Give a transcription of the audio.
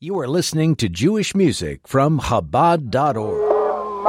You are listening to Jewish music from Chabad.org.